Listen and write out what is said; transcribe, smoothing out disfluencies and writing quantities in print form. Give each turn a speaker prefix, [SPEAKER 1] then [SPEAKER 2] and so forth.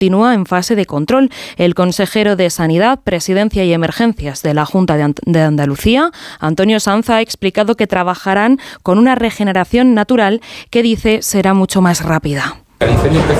[SPEAKER 1] continúa en fase de control. El consejero de Sanidad, Presidencia y Emergencias de la Junta de Andalucía, Antonio Sanz, ha explicado que trabajarán con una regeneración natural que dice será mucho más rápida.
[SPEAKER 2] El incendio empezó